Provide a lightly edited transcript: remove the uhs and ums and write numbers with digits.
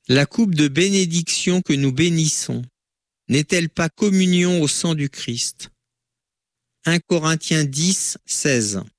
La coupe de bénédiction que nous bénissons n'est-elle pas communion au sang du Christ? 1 Corinthiens 10, 16.